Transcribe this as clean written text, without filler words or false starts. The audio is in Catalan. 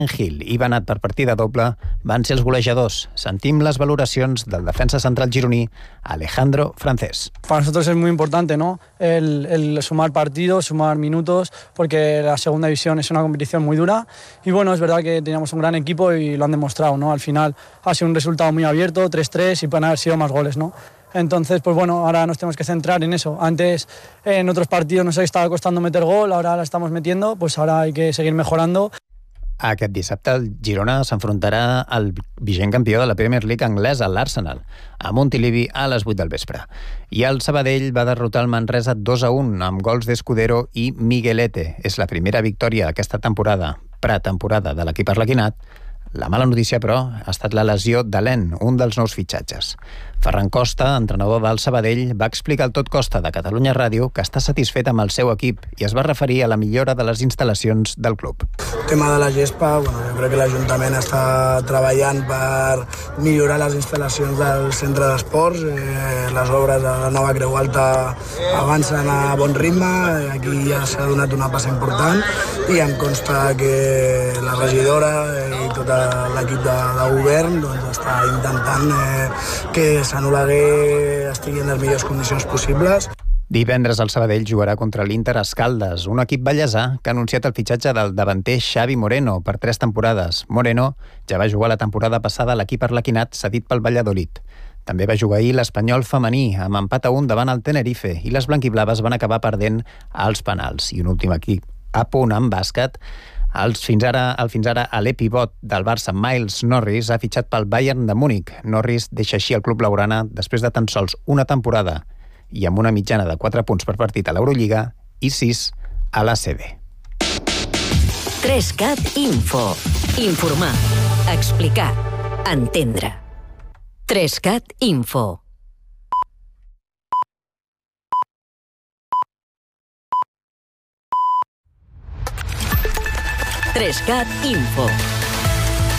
Gil i Benat per partida doble van ser els golejadors. Sentim les valoracions del defensa central gironí Alejandro Francés. Para nosotros es muy importante, ¿no? El sumar partidos, sumar minutos, porque la segunda división es una competición muy dura y bueno, es verdad que teníamos un gran equipo y lo han demostrado, ¿no? Al final ha sido un resultado muy abierto, 3-3 y pueden haber sido más goles, ¿no? Entonces, pues bueno, ahora nos tenemos que centrar en eso. Antes, en otros partidos nos estaba costando meter gol, ahora la estamos metiendo, pues ahora hay que seguir mejorando. Aquest dissabte el Girona s'enfrontarà al vigent campió de la Premier League anglesa, l'Arsenal, a Montilivi a les 8 del vespre. I el Sabadell va derrotar el Manresa 2-1 amb gols d'Escudero i Miguelete. És la primera victòria d'aquesta temporada, pretemporada de l'equip arlequinat. La mala notícia, però, ha estat la lesió d'Alen, un dels nous fitxatges. Ferran Costa, entrenador del Sabadell, va explicar al Tot Costa de Catalunya Ràdio que està satisfet amb el seu equip i es va referir a la millora de les instal·lacions del club. El tema de la gespa, jo crec que l'Ajuntament està treballant per millorar les instal·lacions del centre d'esports. Les obres de la nova Creu Alta avancen a bon ritme, aquí ja s'ha donat una passa important i em consta que la regidora i tot l'equip de govern està intentant que Sant Oleguer estigui en les millors condicions possibles. Divendres el Sabadell jugarà contra l'Inter Escaldes, un equip ballesà que ha anunciat el fitxatge del davanter Xavi Moreno per 3 temporades. Moreno ja va jugar la temporada passada a l'equip arlequinat cedit pel Valladolid. També va jugar ahir l'Espanyol femení amb empat a 1 davant el Tenerife i les blanquiblaves van acabar perdent als penals. I un últim equip a punt en bàsquet. Fins ara l'epivot del Barça, Miles Norris, ha fitxat pel Bayern de Múnich. Norris deixa així el club blaugrana després de tan sols una temporada i amb una mitjana de 4 punts per partit a l'Eurolliga i 6 a l'ACB. 3CAT Info. Informar, explicar, entendre. 3CAT Info. Trescat Info.